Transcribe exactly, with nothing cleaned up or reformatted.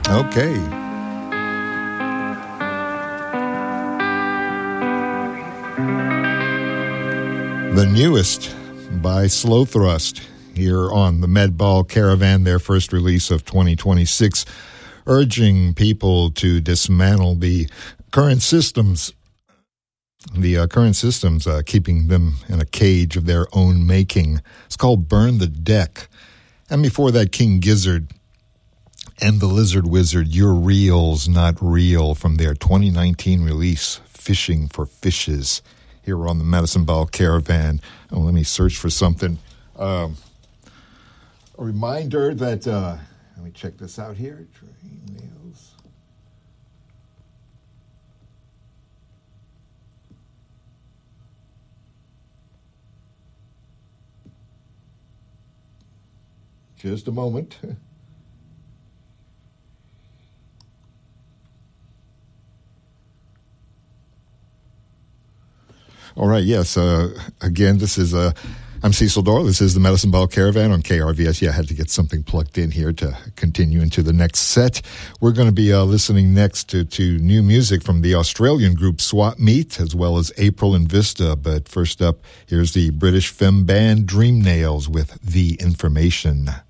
Okay. The newest by Slow Thrust here on the Medball Caravan, their first release of twenty twenty-six, urging people to dismantle the current systems, the uh, current systems uh, keeping them in a cage of their own making. It's called Burn the Deck. And before that, King Gizzard and the Lizard Wizard, Your Reel's Not Real, from their twenty nineteen release, Fishing for Fishes, here on the Medicine Ball Caravan. Oh, let me search for something. Um, a reminder that, uh, let me check this out here. Train mails. Just a moment. All right, yes. Uh, again, this is, uh, I'm Cecil Dorr. This is the Medicine Ball Caravan on K R V S. Yeah, I had to get something plugged in here to continue into the next set. We're going to be uh, listening next to, to new music from the Australian group Swap Meet, as well as April and Vista. But first up, here's the British femme band Dream Nails with The Information.